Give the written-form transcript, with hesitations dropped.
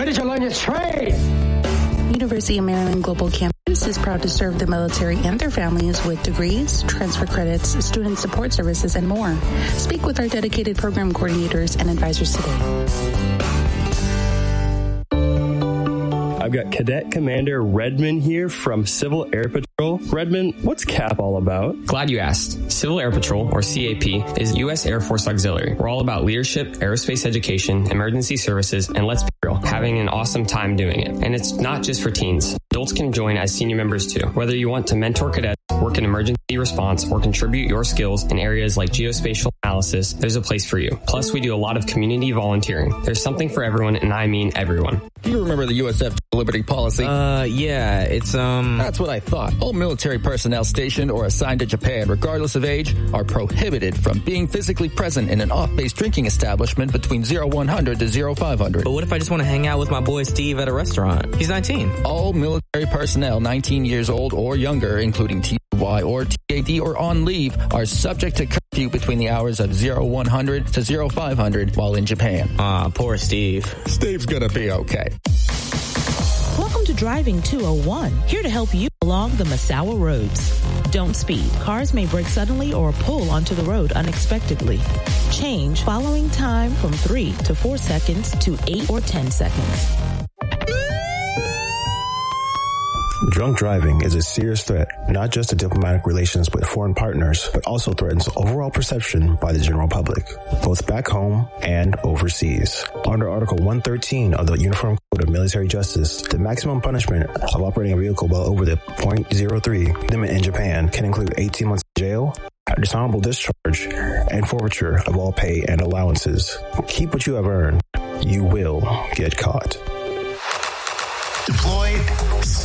Where did you learn your trade? University of Maryland Global Campus is proud to serve the military and their families with degrees, transfer credits, student support services, and more. Speak with our dedicated program coordinators and advisors today. I've got Cadet Commander Redmond here from Civil Air Patrol. Redmond, what's CAP all about? Glad you asked. Civil Air Patrol, or CAP, is U.S. Air Force Auxiliary. We're all about leadership, aerospace education, emergency services, and let's be real, having an awesome time doing it. And it's not just for teens. Adults can join as senior members too. Whether you want to mentor cadets, work in emergency response, or contribute your skills in areas like geospatial analysis, there's a place for you. Plus, we do a lot of community volunteering. There's something for everyone, and I mean everyone. Do you remember the USF Liberty policy? Yeah, it's, That's what I thought. All military personnel stationed or assigned to Japan, regardless of age, are prohibited from being physically present in an off-base drinking establishment between 0100 to 0500. But what if I just want to hang out with my boy Steve at a restaurant? He's 19. All military personnel 19 years old or younger, including TY or TAD or on leave, are subject to curfew between the hours of 0100 to 0500 while in Japan. Poor Steve. Steve's gonna be okay. Welcome to Driving 201, here to help you along the Massawa roads. Don't speed. Cars may brake suddenly or pull onto the road unexpectedly. Change following time from 3 to 4 seconds to 8 or 10 seconds. Drunk driving is a serious threat, not just to diplomatic relations with foreign partners, but also threatens overall perception by the general public, both back home and overseas. Under Article 113 of the Uniform Code of Military Justice, the maximum punishment of operating a vehicle well over the .03 limit in Japan can include 18 months in jail, dishonorable discharge, and forfeiture of all pay and allowances. Keep what you have earned. You will get caught. Deploy